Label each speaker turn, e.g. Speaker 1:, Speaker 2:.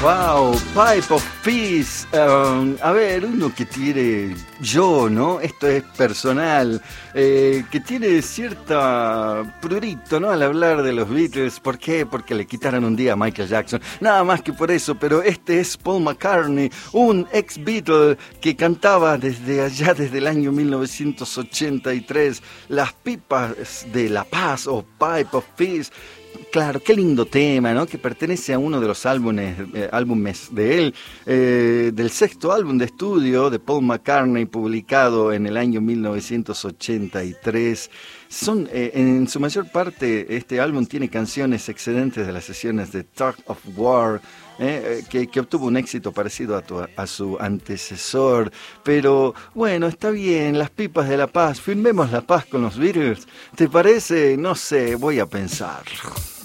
Speaker 1: Wow, Pipe of Peace. A ver, uno que tiene yo, ¿no? Esto es personal, que tiene cierta prurito, ¿no? Al hablar de los Beatles. ¿Por qué? Porque le quitaron un día a Michael Jackson. Nada más que por eso, pero este es Paul McCartney, un ex Beatle que cantaba desde el año 1983, las pipas de la paz o Pipe of Peace. Claro, qué lindo tema, ¿no? Que pertenece a uno de los álbumes de él, del sexto álbum de estudio de Paul McCartney, publicado en el año 1983. En su mayor parte, este álbum tiene canciones excedentes de las sesiones de Tug of War, que obtuvo un éxito parecido a su antecesor. Pero bueno, está bien, las pipas de la paz, firmemos la paz con los Beatles. ¿Te parece? No sé, voy a pensar.